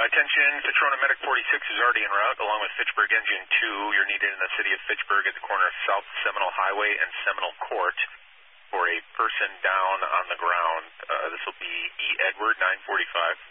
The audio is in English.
attention, Petrona Medic 46 is already en route, along with Fitchburg Engine 2. You're needed in the city of Fitchburg at the corner of South Seminole Highway and Seminole Court for a person down on the ground. This will be E. Edward, 945.